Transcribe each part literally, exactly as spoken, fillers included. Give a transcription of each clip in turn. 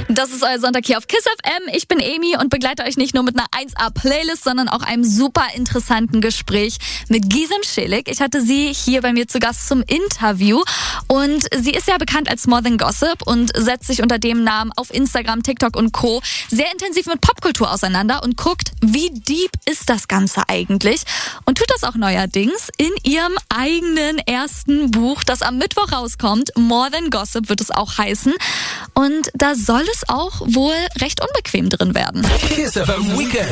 Das ist euer Sonntag hier auf KISS F M. Ich bin Emi und begleite euch nicht nur mit einer eins A Playlist, sondern auch einem super interessanten Gespräch mit Gisem Celik. Ich hatte sie hier bei mir zu Gast zum Interview und sie ist ja bekannt als More Than Gossip und setzt sich unter dem Namen auf Instagram, TikTok und Co. sehr intensiv mit Popkultur auseinander und guckt, wie deep ist das Ganze eigentlich, und tut das auch neuerdings in ihrem eigenen ersten Buch, das am Mittwoch rauskommt. More Than Gossip wird es auch heißen, und da soll es auch wohl recht unbequem drin werden. KISS F M Weekend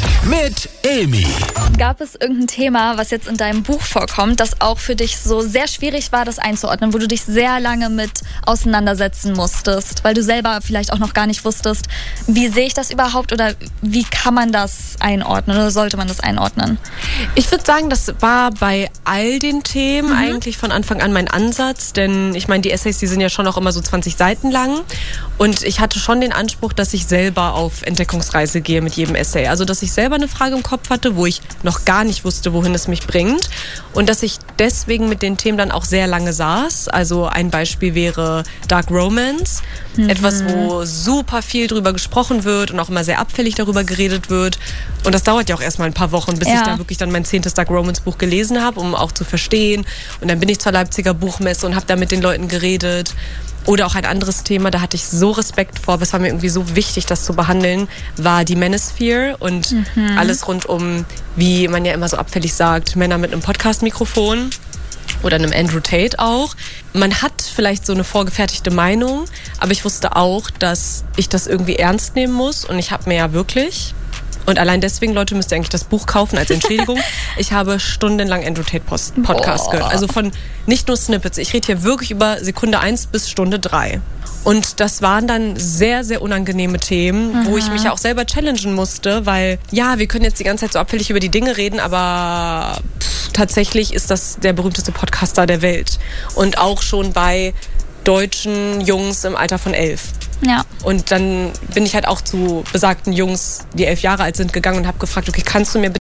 mit Emi. Gab es irgendein Thema, was jetzt in deinem Buch vorkommt, das auch für dich so sehr schwierig war, das einzuordnen, wo du dich sehr lange mit auseinandersetzen musstest, weil du selber vielleicht auch noch gar nicht wusstest, wie sehe ich das überhaupt oder wie kann man das einordnen oder sollte man das einordnen? Ich würde sagen, das war bei all den Themen mhm. eigentlich von Anfang an mein Ansatz, denn ich meine, die Essays, die sind ja schon auch immer so zwanzig Seiten lang, und ich hatte schon den Anspruch, dass ich selber auf Entdeckungsreise gehe mit jedem Essay. Also, dass ich selber eine Frage im Kopf hatte, wo ich noch gar nicht wusste, wohin es mich bringt, und dass ich deswegen mit den Themen dann auch sehr lange saß. Also ein Beispiel wäre Dark Romance, mhm. etwas, wo super viel drüber gesprochen wird und auch immer sehr abfällig darüber geredet wird, und das dauert ja auch erstmal ein paar Wochen, bis ja. ich da wirklich dann mein zehntes Dark Romance Buch gelesen habe, um auch zu verstehen, und dann bin ich zur Leipziger Buchmesse und habe da mit den Leuten geredet. Oder auch ein anderes Thema, da hatte ich so Respekt vor, aber es war mir irgendwie so wichtig, das zu behandeln, war die Manosphere und mhm. alles rund um, wie man ja immer so abfällig sagt, Männer mit einem Podcast-Mikrofon oder einem Andrew Tate auch. Man hat vielleicht so eine vorgefertigte Meinung, aber ich wusste auch, dass ich das irgendwie ernst nehmen muss, und ich habe mir ja wirklich... Und allein deswegen, Leute, müsst ihr eigentlich das Buch kaufen als Entschädigung. Ich habe stundenlang Andrew Tate Post Podcast Boah. gehört. Also von nicht nur Snippets. Ich rede hier wirklich über Sekunde eins bis Stunde drei. Und das waren dann sehr, sehr unangenehme Themen, Aha. wo ich mich ja auch selber challengen musste, weil ja, wir können jetzt die ganze Zeit so abfällig über die Dinge reden, aber pff, tatsächlich ist das der berühmteste Podcaster der Welt. Und auch schon bei deutschen Jungs im Alter von elf. Ja. Und dann bin ich halt auch zu besagten Jungs, die elf Jahre alt sind, gegangen und habe gefragt, okay, kannst du mir bitte